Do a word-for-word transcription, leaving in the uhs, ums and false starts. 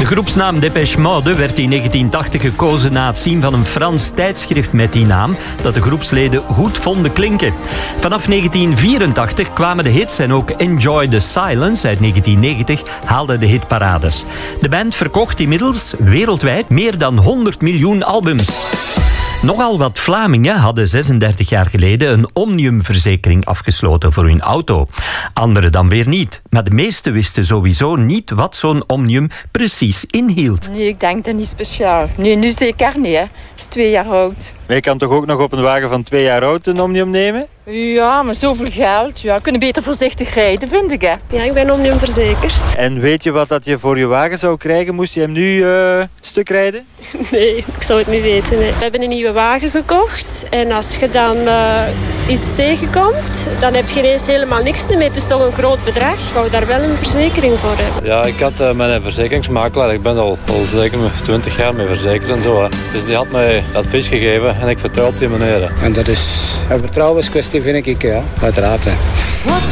De groepsnaam Depeche Mode werd in negentien tachtig gekozen na het zien van een Frans tijdschrift met die naam, dat de groepsleden goed vonden klinken. Vanaf negentien vierentachtig kwamen de hits en ook Enjoy the Silence uit negentien negentig haalde de hitparades. De band verkocht inmiddels wereldwijd meer dan honderd miljoen albums. Nogal wat Vlamingen hadden zesendertig jaar geleden een Omnium-verzekering afgesloten voor hun auto. Anderen dan weer niet. Maar de meesten wisten sowieso niet wat zo'n Omnium precies inhield. Nee, ik denk dat niet speciaal. Nee, nu zeker niet. Het is twee jaar oud. Maar je kan toch ook nog op een wagen van twee jaar oud een Omnium nemen? Ja, maar zoveel geld. Ja, we kunnen beter voorzichtig rijden, vind ik. Hè. Ja, ik ben Omnium verzekerd. En weet je wat dat je voor je wagen zou krijgen? Moest je hem nu uh, stuk rijden? Nee, ik zou het niet weten. Nee. We hebben een nieuwe wagen gekocht. En als je dan uh, iets tegenkomt, dan heb je ineens helemaal niks meer. Het is toch een groot bedrag. Ik wou daar wel een verzekering voor hebben. Ja, ik had uh, met een verzekeringsmakelaar. Ik ben al, al zeker twintig jaar mee verzekerd en zo. Hè. Dus die had mij advies gegeven en ik vertrouw op die meneer. Hè. En dat is een vertrouwenskwestie, vind ik, ja. Uiteraard. Hè.